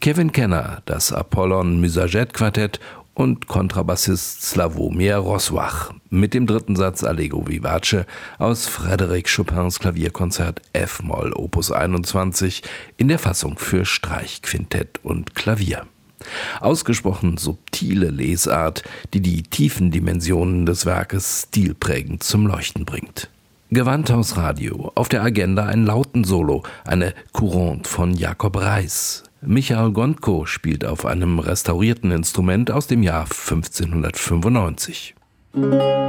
Kevin Kenner, das Apollon-Musagèt-Quartett und Kontrabassist Slawomir Rozwach mit dem dritten Satz Allegro vivace aus Frédéric Chopins Klavierkonzert F-Moll Opus 21 in der Fassung für Streichquintett und Klavier. Ausgesprochen subtile Lesart, die die tiefen Dimensionen des Werkes stilprägend zum Leuchten bringt. Gewandhaus Radio, auf der Agenda ein Lautensolo, eine Courante von Jakob Reis. Michael Gondko spielt auf einem restaurierten Instrument aus dem Jahr 1595.